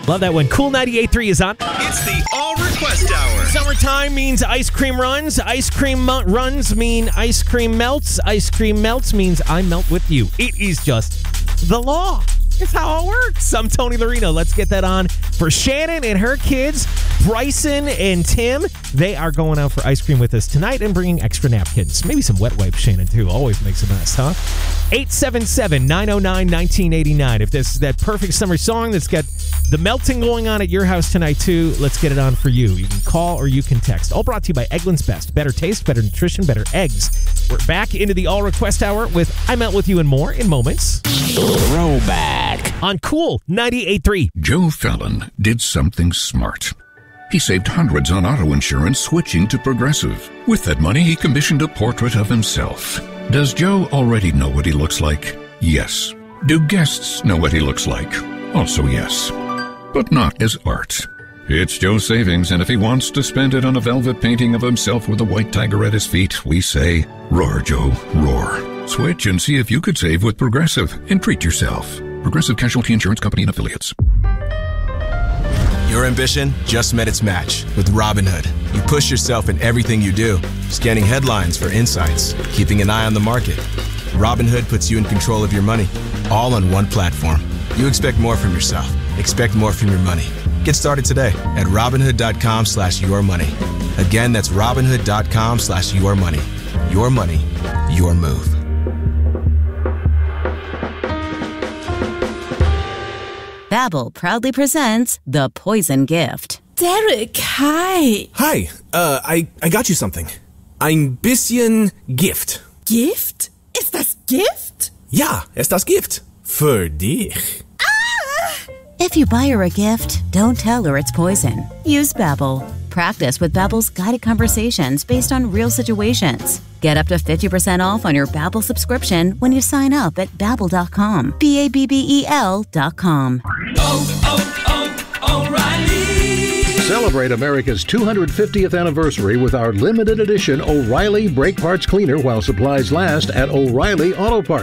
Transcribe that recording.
Love that one. Cool 98.3 is on. It's the All Request Hour. Summertime means ice cream runs. Ice cream runs mean ice cream melts. Ice cream melts means I melt with you. It is just the law. It's how it works. I'm Tony Larino. Let's get that on for Shannon and her kids, Bryson and Tim. They are going out for ice cream with us tonight and bringing extra napkins. Maybe some wet wipes, Shannon, too. Always makes a mess, huh? 877-909-1989. If this is that perfect summer song that's got the melting going on at your house tonight, too, let's get it on for you. You can call or you can text. All brought to you by Eggland's Best. Better taste, better nutrition, better eggs. We're back into the All Request Hour with I Melt With You and more in moments. Throwback. On Cool 98.3. Joe Fallon did something smart. He saved hundreds on auto insurance switching to Progressive. With that money, he commissioned a portrait of himself. Does Joe already know what he looks like? Yes. Do guests know what he looks like? Also yes. But not as art. It's Joe's savings, and if he wants to spend it on a velvet painting of himself with a white tiger at his feet, we say, roar, Joe, roar. Switch and see if you could save with Progressive and treat yourself. Progressive Casualty Insurance Company and Affiliates. Your ambition just met its match with Robinhood. You push yourself in everything you do, scanning headlines for insights, keeping an eye on the market. Robinhood puts you in control of your money, all on one platform. You expect more from yourself. Expect more from your money. Get started today at Robinhood.com/yourmoney. Again, that's Robinhood.com/yourmoney. Your money, your move. Babbel proudly presents The Poison Gift. Derek, hi. Hi, I got you something. Ein bisschen Gift. Gift? Ist das Gift? Ja, ist das Gift. Für dich. If you buy her a gift, don't tell her it's poison. Use Babbel. Practice with Babbel's guided conversations based on real situations. Get up to 50% off on your Babbel subscription when you sign up at Babbel.com. Babbel.com. O'Reilly. Celebrate America's 250th anniversary with our limited edition O'Reilly Brake Parts Cleaner while supplies last at O'Reilly Auto Parts.